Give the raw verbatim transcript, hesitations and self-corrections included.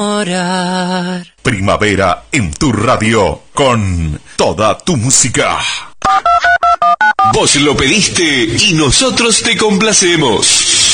Primavera en tu radio, con toda tu música. Vos lo pediste y nosotros te complacemos.